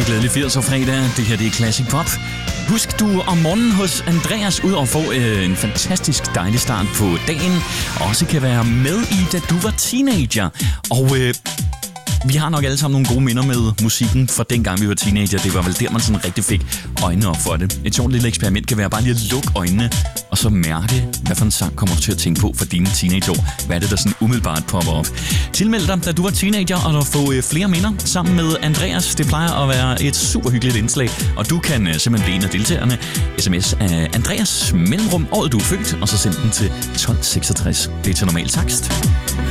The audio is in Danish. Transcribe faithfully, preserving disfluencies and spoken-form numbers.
glædelig firserne fredag. Det her det er Classic Pop. Husk du om morgenen hos Andreas ud og få øh, en fantastisk dejlig start på dagen. Også kan være med i, da du var teenager. Og øh, vi har nok alle sammen nogle gode minder med musikken fra dengang vi var teenager. Det var vel der, man sådan rigtig fik øjnene op for det. Et sjovt lille eksperiment kan være bare lige at lukke øjnene, og så mærke, hvad for en sang kommer du til at tænke på for dine teenageår. Hvad er det, der sådan umiddelbart popper op? Tilmeld dig, da du var teenager, og der få øh, flere minder sammen med Andreas. Det plejer at være et super hyggeligt indslag, og du kan øh, simpelthen blive en af deltagerne. Sms af Andreas mellemrum, året du er født, og så send den til tolv seksogtres. Det er til normal takst.